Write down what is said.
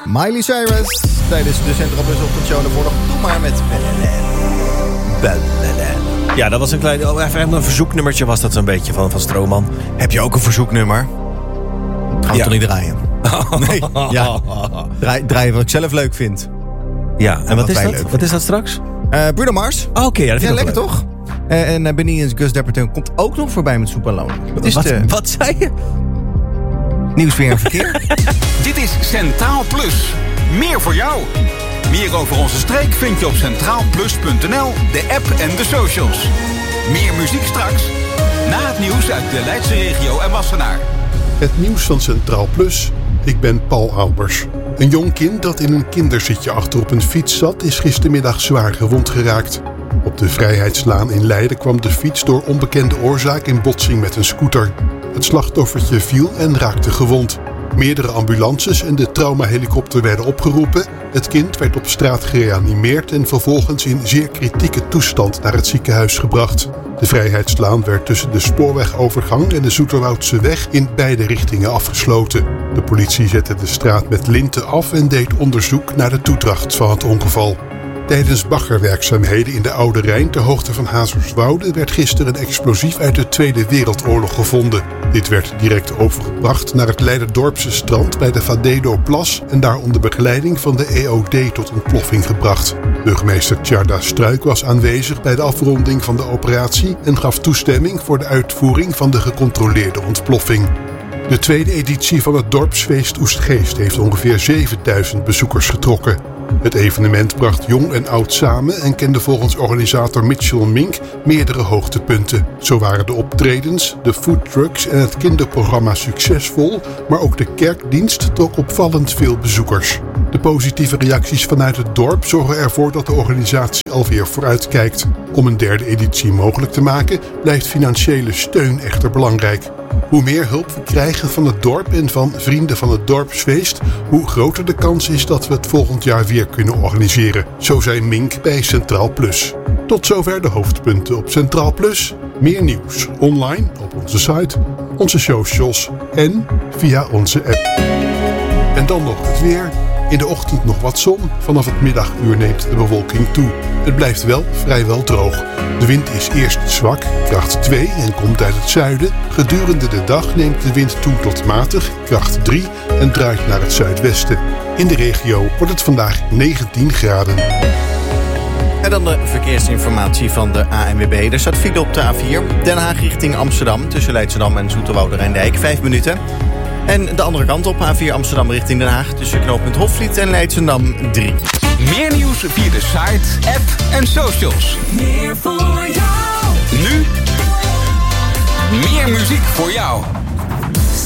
Miley Cyrus tijdens de Central Bus Ochtendshow. Daarvoor nog Doe Maar met Bellele. Ja, dat was een klein... even een verzoeknummertje was dat zo'n beetje van Stroman. Heb je ook een verzoeknummer? Gaan we toch niet draaien? Nee, ja. Draaien wat ik zelf leuk vind. Ja, en wat is dat? Wat is dat straks? Bruno Mars. Oh, oké, ja, dat vind ik lekker toch? En Benny en Gus Dapperton komt ook nog voorbij met Soep en Loon. Wat zei je? Nieuws, weer en verkeer. Dit is Centraal Plus. Meer voor jou. Meer over onze streek vind je op centraalplus.nl, de app en de socials. Meer muziek straks. Na het nieuws uit de Leidse regio en Wassenaar. Het nieuws van Centraal Plus. Ik ben Paul Albers. Een jong kind dat in een kinderzitje achter op een fiets zat, is gistermiddag zwaar gewond geraakt. Op de Vrijheidslaan in Leiden kwam de fiets door onbekende oorzaak in botsing met een scooter. Het slachtoffertje viel en raakte gewond. Meerdere ambulances en de traumahelikopter werden opgeroepen. Het kind werd op straat gereanimeerd en vervolgens in zeer kritieke toestand naar het ziekenhuis gebracht. De Vrijheidslaan werd tussen de spoorwegovergang en de Zoeterwoudseweg in beide richtingen afgesloten. De politie zette de straat met linten af en deed onderzoek naar de toedracht van het ongeval. Tijdens baggerwerkzaamheden in de Oude Rijn ter hoogte van Hazerswoude werd gisteren een explosief uit de Tweede Wereldoorlog gevonden. Dit werd direct overgebracht naar het Leiderdorpse strand bij de Vadedo-plas en daar onder begeleiding van de EOD tot ontploffing gebracht. Burgemeester Tjarda Struik was aanwezig bij de afronding van de operatie en gaf toestemming voor de uitvoering van de gecontroleerde ontploffing. De tweede editie van het dorpsfeest Oestgeest heeft ongeveer 7000 bezoekers getrokken. Het evenement bracht jong en oud samen en kende volgens organisator Mitchell Mink meerdere hoogtepunten. Zo waren de optredens, de foodtrucks en het kinderprogramma succesvol, maar ook de kerkdienst trok opvallend veel bezoekers. De positieve reacties vanuit het dorp zorgen ervoor dat de organisatie alweer vooruitkijkt. Om een derde editie mogelijk te maken blijft financiële steun echter belangrijk. Hoe meer hulp we krijgen van het dorp en van vrienden van het dorpsfeest, hoe groter de kans is dat we het volgend jaar weer kunnen organiseren. Zo zei Mink bij Centraal Plus. Tot zover de hoofdpunten op Centraal Plus. Meer nieuws online op onze site, onze socials en via onze app. En dan nog het weer. In de ochtend nog wat zon. Vanaf het middaguur neemt de bewolking toe. Het blijft wel vrijwel droog. De wind is eerst zwak, kracht 2 en komt uit het zuiden. Gedurende de dag neemt de wind toe tot matig, kracht 3 en draait naar het zuidwesten. In de regio wordt het vandaag 19 graden. En dan de verkeersinformatie van de ANWB. Er staat file op de A4. Den Haag richting Amsterdam. Tussen Leidschendam en Zoeterwoude-Rijndijk. 5 minuten. En de andere kant op A4 Amsterdam richting Den Haag. Tussen knooppunt Hofvliet en Leidschendam 3. Meer nieuws via de site, app en socials. Meer voor jou. Nu. Meer muziek voor jou.